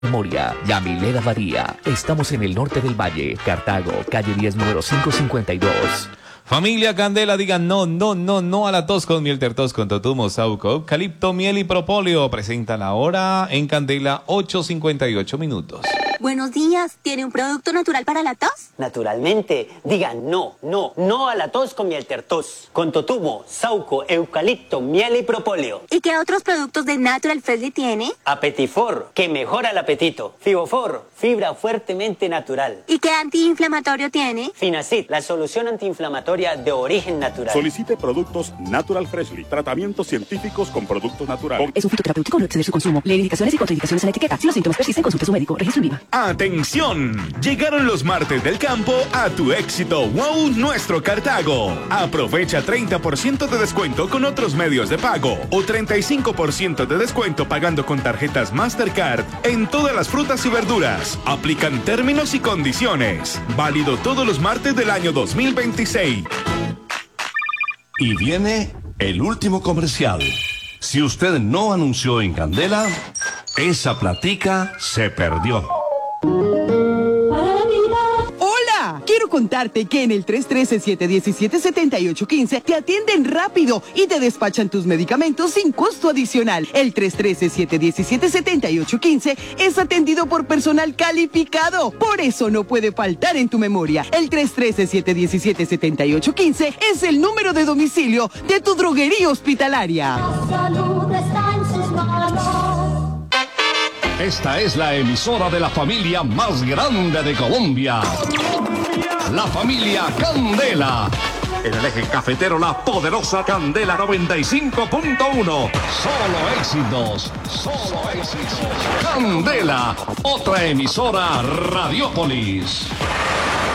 Memoria, Yamilera Badía. Estamos en el norte del Valle, Cartago, calle 10, número 552. Familia Candela, digan no, no, no, no a la tos con miel tertos con totumo, sauco, eucalipto, miel y propóleo. Presenta la hora en Candela, 8:58 minutos. Buenos días, ¿tiene un producto natural para la tos? Naturalmente, digan no, no, no a la tos con miel tertos, con totumo, sauco, eucalipto, miel y propóleo. ¿Y qué otros productos de Natural Freshly tiene? Apetifor, que mejora el apetito. Fibofor, fibra fuertemente natural. ¿Y qué antiinflamatorio tiene? Finacid, la solución antiinflamatoria de origen natural. Solicite productos Natural Freshly, tratamientos científicos con productos naturales. Es un fitoterapéutico, no exceder su consumo. Lee indicaciones y contraindicaciones en la etiqueta. Si los síntomas persisten, consulte a su médico. Registro INVIMA. ¡Atención! Llegaron los martes del campo a tu éxito. ¡Wow! Nuestro Cartago. Aprovecha 30% de descuento con otros medios de pago o 35% de descuento pagando con tarjetas Mastercard en todas las frutas y verduras. Aplican términos y condiciones. Válido todos los martes del año 2026. Y viene el último comercial. Si usted no anunció en Candela, esa platica se perdió. Hola, quiero contarte que en el 313-717-7815 te atienden rápido y te despachan tus medicamentos sin costo adicional. El 313-717-7815 es atendido por personal calificado, por eso no puede faltar en tu memoria. El 313-717-7815 es el número de domicilio de tu droguería hospitalaria. La salud está en sus manos. Esta es la emisora de la familia más grande de Colombia. La familia Candela. En el eje cafetero, la poderosa Candela 95.1. Solo éxitos. Solo éxitos. Candela, otra emisora Radiopolis.